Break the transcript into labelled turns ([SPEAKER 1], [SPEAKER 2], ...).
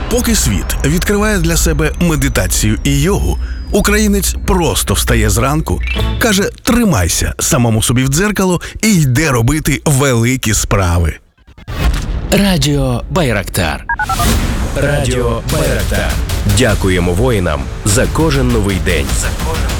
[SPEAKER 1] Поки світ відкриває для себе медитацію і йогу, українець просто встає зранку, каже «тримайся» самому собі в дзеркало і йде робити великі справи.
[SPEAKER 2] Радіо Байрактар. Радіо Байрактар. Дякуємо воїнам за кожен новий день.